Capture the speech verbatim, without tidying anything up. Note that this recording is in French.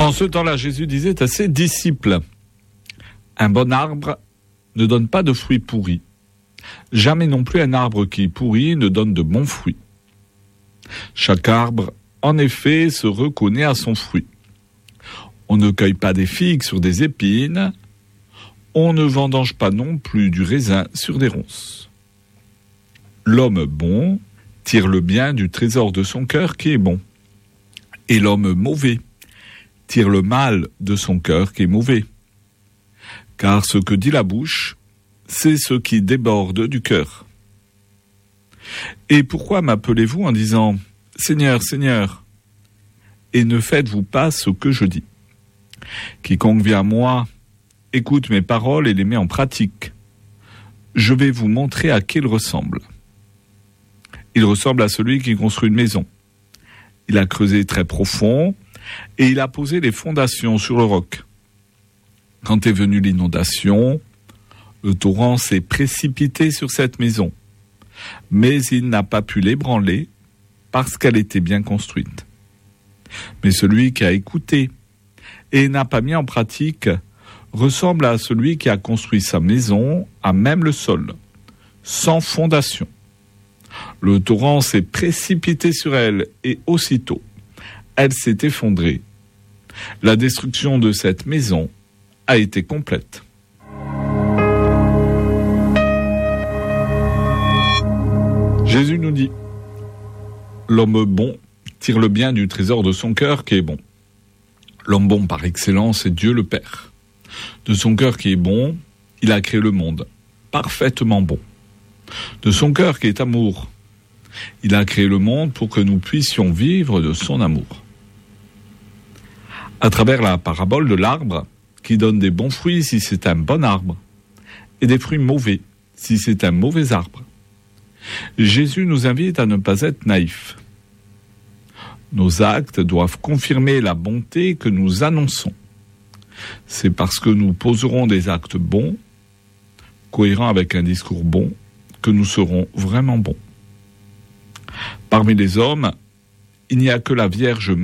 En ce temps-là, Jésus disait à ses disciples, « Un bon arbre ne donne pas de fruits pourris. Jamais non plus un arbre qui est pourri ne donne de bons fruits. Chaque arbre, en effet, se reconnaît à son fruit. On ne cueille pas des figues sur des épines, on ne vendange pas non plus du raisin sur des ronces. L'homme bon tire le bien du trésor de son cœur qui est bon, et l'homme mauvais tire le mal de son cœur qui est mauvais. Car ce que dit la bouche, c'est ce qui déborde du cœur. Et pourquoi m'appelez-vous en disant « Seigneur, Seigneur » et ne faites-vous pas ce que je dis? Quiconque vient à moi, écoute mes paroles et les met en pratique. Je vais vous montrer à qui il ressemble. Il ressemble à celui qui construit une maison. Il a creusé très profond et il a posé les fondations sur le roc. Quand est venue l'inondation, le torrent s'est précipité sur cette maison, mais il n'a pas pu l'ébranler parce qu'elle était bien construite. Mais celui qui a écouté et n'a pas mis en pratique ressemble à celui qui a construit sa maison à même le sol, sans fondation. Le torrent s'est précipité sur elle et aussitôt, elle s'est effondrée. La destruction de cette maison a été complète. Jésus nous dit, l'homme bon tire le bien du trésor de son cœur qui est bon. L'homme bon par excellence est Dieu le Père. De son cœur qui est bon, il a créé le monde, parfaitement bon. De son cœur qui est amour, il a créé le monde pour que nous puissions vivre de son amour. À travers la parabole de l'arbre, qui donne des bons fruits si c'est un bon arbre, et des fruits mauvais si c'est un mauvais arbre, Jésus nous invite à ne pas être naïfs. Nos actes doivent confirmer la bonté que nous annonçons. C'est parce que nous poserons des actes bons, cohérents avec un discours bon, que nous serons vraiment bons. Parmi les hommes, il n'y a que la Vierge